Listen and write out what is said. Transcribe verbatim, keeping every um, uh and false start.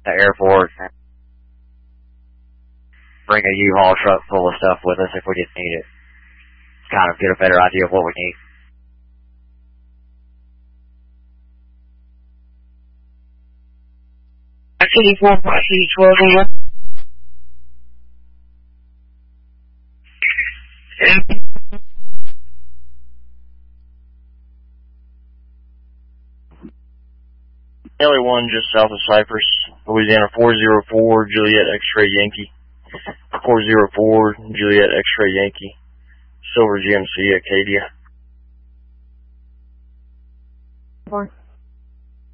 the airport. Bring a U-Haul truck full of stuff with us if we just need it. Kind of get a better idea of what we need. City four, City twelve, over. L A one just south of Cypress, Louisiana, four zero four, Juliet X-Ray Yankee. four zero four, Juliet X-Ray Yankee. Silver G M C, Acadia. Four.